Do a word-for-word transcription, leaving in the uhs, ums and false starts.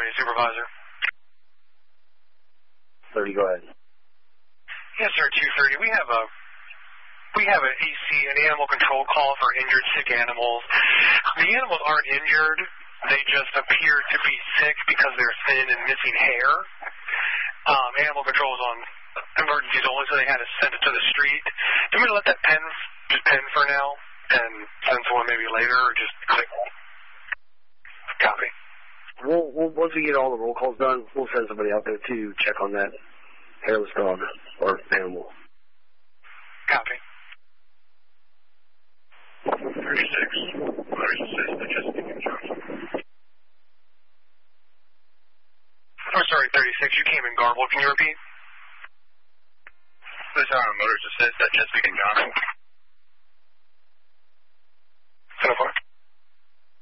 you, Supervisor? thirty, go ahead. Yes, sir, two thirty. We have a we have an A C, an animal control call for injured, sick animals. The animals aren't injured. They just appear to be sick because they're thin and missing hair. Um, animal control is on emergencies only, so they had to send it to the street. Do you want me to let that pen, just pen for now, and send someone maybe later, or just click? Copy. We'll, we'll, once we get all the roll calls done, we'll send somebody out there to check on that hairless dog or animal. Copy. thirty-six, Motors Assist, the Chesapeake and Johnson. Oh, sorry, thirty-six, you came in garbled. Can you repeat? This is Motors Assist, at Chesapeake and Johnson. ten oh four.